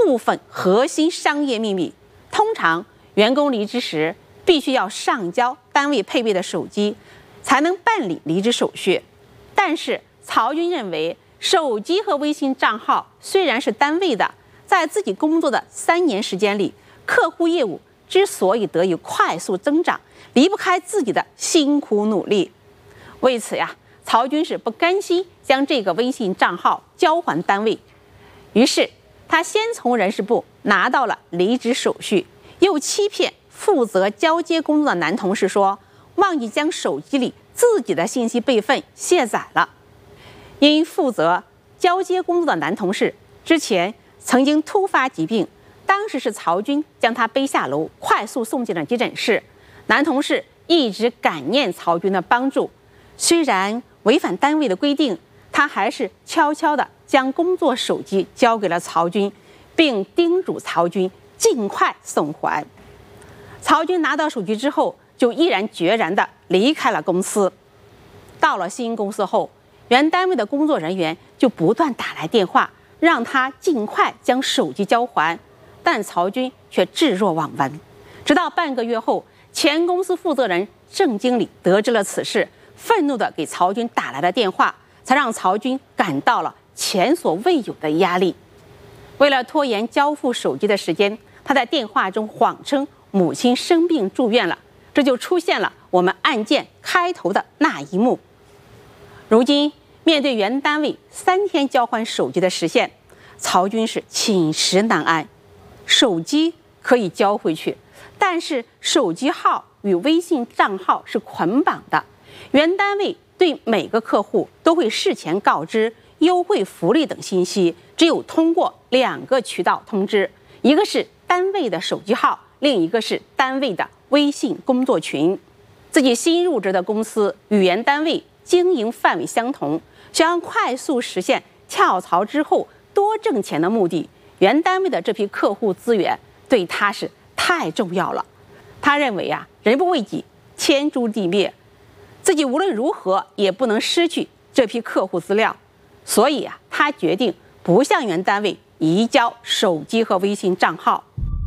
部分核心商业秘密。通常员工离职时必须要上交单位配备的手机，才能办理离职手续。但是曹军认为，手机和微信账号虽然是单位的，在自己工作的3年时间里，客户业务之所以得以快速增长，离不开自己的辛苦努力。为此呀，曹军是不甘心将这个微信账号交还单位，于是他先从人事部拿到了离职手续，又欺骗负责交接工作的男同事说忘记将手机里自己的信息备份卸载了。因负责交接工作的男同事之前曾经突发疾病，当时是曹军将他背下楼，快速送进了急诊室。男同事一直感念曹军的帮助，虽然违反单位的规定，他还是悄悄地将工作手机交给了曹军，并叮嘱曹军尽快送还。曹军拿到手机之后，就毅然决然地离开了公司。到了新公司后，原单位的工作人员就不断打来电话，让他尽快将手机交还，但曹军却置若罔闻。直到半个月后，前公司负责人郑经理得知了此事，愤怒地给曹军打来了电话，才让曹军感到了前所未有的压力。为了拖延交付手机的时间，他在电话中谎称母亲生病住院了，这就出现了我们案件开头的那一幕。如今面对原单位3天交还手机的时限，曹军是寝食难安。手机可以交回去，但是手机号与微信账号是捆绑的，原单位对每个客户都会事前告知优惠福利等信息，只有通过2个渠道通知，一个是单位的手机号，另一个是单位的微信工作群。自己新入职的公司与原单位经营范围相同，想要快速实现跳槽之后多挣钱的目的，原单位的这批客户资源对他是太重要了。他认为人不为己，天诛地灭，自己无论如何也不能失去这批客户资料，所以他决定不向原单位移交手机和微信账号。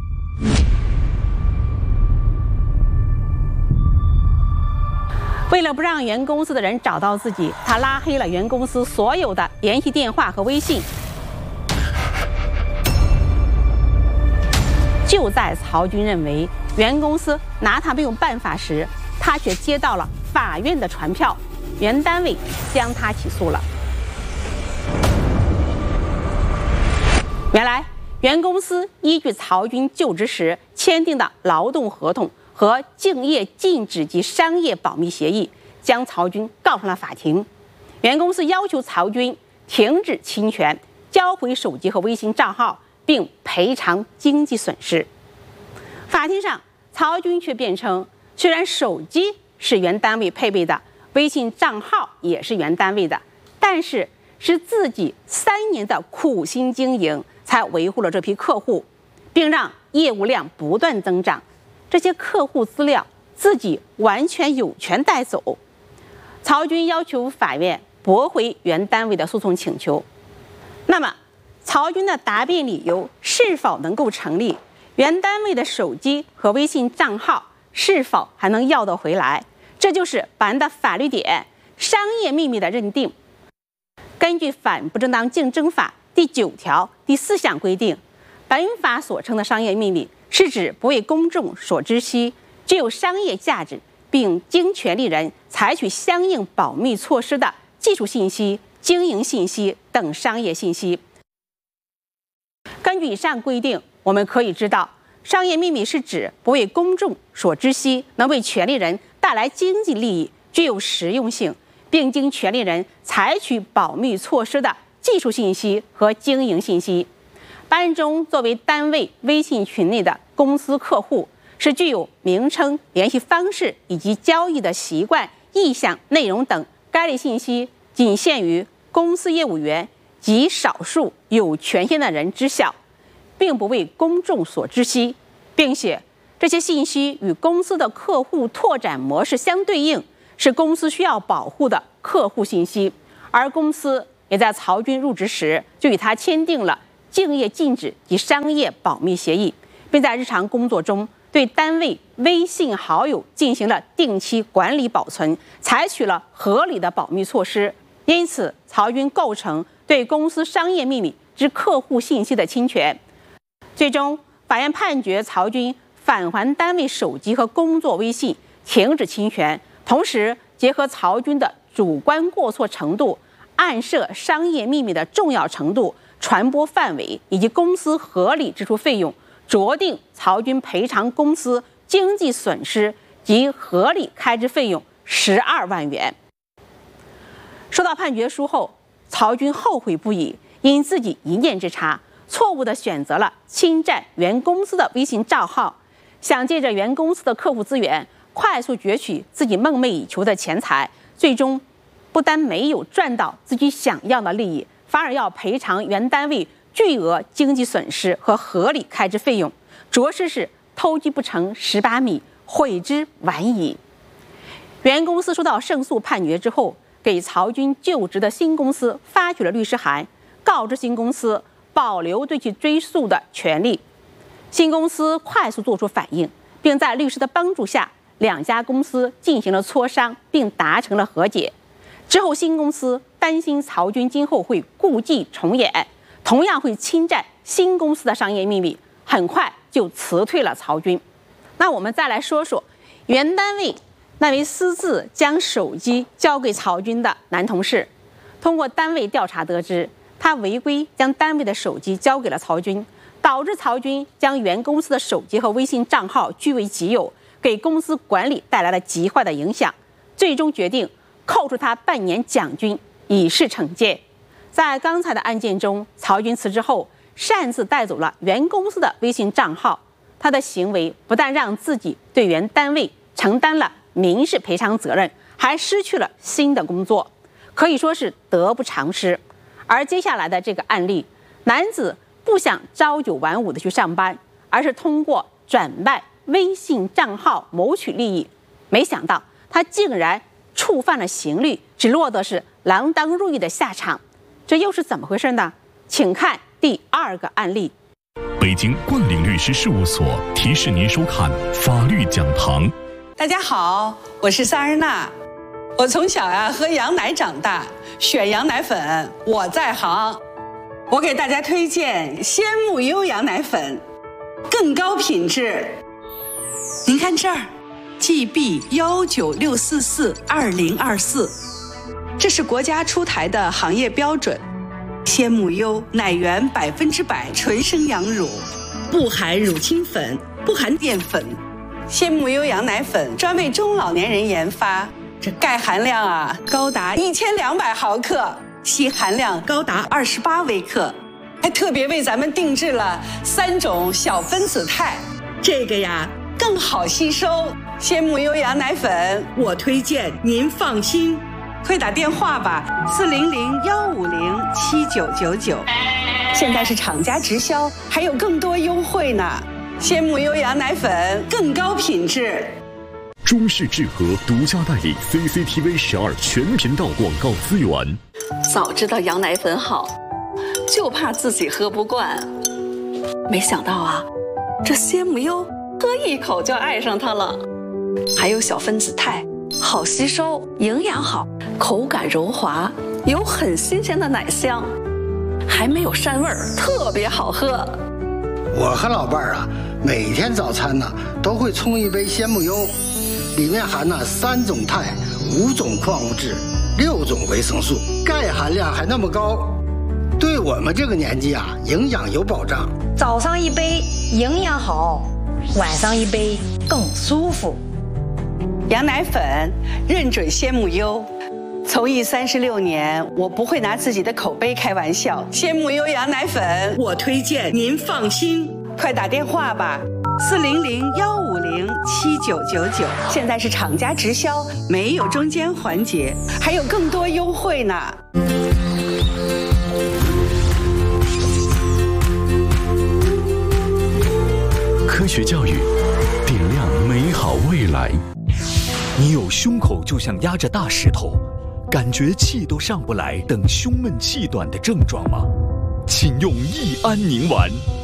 为了不让原公司的人找到自己，他拉黑了原公司所有的联系电话和微信。就在曹军认为原公司拿他没有办法时，他却接到了法院的传票，原单位将他起诉了。原来原公司依据曹军就职时签订的劳动合同和竞业禁止及商业保密协议，将曹军告上了法庭。原公司要求曹军停止侵权，交回手机和微信账号，并赔偿经济损失。法庭上，曹军却辩称，虽然手机是原单位配备的，微信账号也是原单位的，但是自己3年的苦心经营才维护了这批客户，并让业务量不断增长。这些客户资料自己完全有权带走。曹军要求法院驳回原单位的诉讼请求。那么曹军的答辩理由是否能够成立？原单位的手机和微信账号是否还能要得回来？这就是本案的法律点，商业秘密的认定。根据反不正当竞争法第9条第4项规定，本法所称的商业秘密是指不为公众所知悉，具有商业价值，并经权利人采取相应保密措施的技术信息、经营信息等商业信息。根据以上规定，我们可以知道，商业秘密是指不为公众所知悉，能为权利人带来经济利益，具有实用性，并经权利人采取保密措施的技术信息和经营信息。本案中，作为单位微信群内的公司客户，是具有名称、联系方式以及交易的习惯、意向、内容等该类信息仅限于公司业务员及少数有权限的人知晓，并不为公众所知悉，并且这些信息与公司的客户拓展模式相对应，是公司需要保护的客户信息。而公司也在曹军入职时就与他签订了竞业禁止及商业保密协议，并在日常工作中对单位微信好友进行了定期管理保存，采取了合理的保密措施。因此，曹军构成对公司商业秘密之客户信息的侵权。最终，法院判决曹军返还单位手机和工作微信，停止侵权，同时结合曹军的主观过错程度、暗涉商业秘密的重要程度、传播范围以及公司合理支出费用，酌定曹军赔偿公司经济损失及合理开支费用12万元。收到判决书后，曹军后悔不已，因自己一念之差，错误地选择了侵占原公司的微信账号，想借着原公司的客户资源快速攫取自己梦寐以求的钱财，最终不但没有赚到自己想要的利益，反而要赔偿原单位巨额经济损失和合理开支费用，着实是偷鸡不成蚀把米，悔之晚矣。原公司收到胜诉判决之后，给曹军就职的新公司发去了律师函，告知新公司保留对其追诉的权利。新公司快速做出反应，并在律师的帮助下，两家公司进行了磋商，并达成了和解。之后，新公司担心曹军今后会故伎重演，同样会侵占新公司的商业秘密，很快就辞退了曹军。那我们再来说说原单位那位私自将手机交给曹军的男同事。通过单位调查得知，他违规将单位的手机交给了曹军，导致曹军将原公司的手机和微信账号据为己有，给公司管理带来了极坏的影响，最终决定扣除他半年奖金以示惩戒。在刚才的案件中，曹军辞职后擅自带走了原公司的微信账号，他的行为不但让自己对原单位承担了民事赔偿责任，还失去了新的工作，可以说是得不偿失。而接下来的这个案例，男子不想朝九晚五的去上班，而是通过转卖微信账号谋取利益，没想到他竟然触犯了刑律，只落得是锒铛入狱的下场。这又是怎么回事呢？请看第2个案例。 北京冠岭律师事务所提示您收看法律讲堂。 大家好，我是萨日娜。我从小喝羊奶长大，选羊奶粉我在行。我给大家推荐鲜木优羊奶粉，更高品质。您看这儿 GB196442024，这是国家出台的行业标准。鲜木优奶源100%纯生羊乳，不含乳清粉，不含淀粉。鲜木优羊奶粉专为中老年人研发，这钙含量高达1200毫克，硒含量高达28微克，还特别为咱们定制了3种小分子肽，这个更好吸收。鲜木优羊奶粉我推荐，您放心，快打电话吧，400-150-7999，现在是厂家直销，还有更多优惠呢。鲜木优羊奶粉更高品质。 中视智和独家代理 CCTV 12全频道广告资源。 早知道羊奶粉好，就怕自己喝不惯。没想到这鲜木优喝一口就爱上它了。还有小分子肽，好吸收，营养好，口感柔滑，有很新鲜的奶香，还没有膻味儿，特别好喝。 我和老伴儿每天早餐都会冲一杯鲜木优，里面含3种肽、5种矿物质、6种维生素，钙含量还那么高，对我们这个年纪营养有保障。 早上一杯营养好，晚上一杯更舒服。 羊奶粉认准鲜木优，从艺36年，我不会拿自己的口碑开玩笑。鲜木优羊奶粉我推荐，您放心，快打电话吧，400-150-7999，现在是厂家直销，没有中间环节，还有更多优惠呢。 科学教育，点亮美好未来。你有胸口就像压着大石头，感觉气都上不来等胸闷气短的症状吗？请请用益安宁丸。